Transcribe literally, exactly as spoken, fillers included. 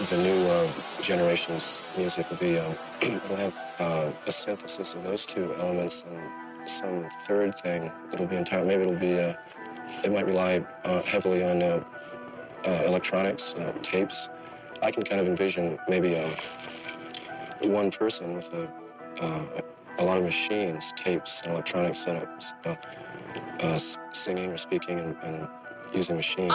the new uh, generation's music will be, um, it'll have uh, a synthesis of those two elements and some third thing. It'll be entire. Maybe it'll be. Uh, it might rely uh, heavily on uh, uh, electronics, uh, tapes. I can kind of envision maybe um, one person with a, uh, a lot of machines, tapes, and electronic setups, uh, uh, singing or speaking and, and using machines.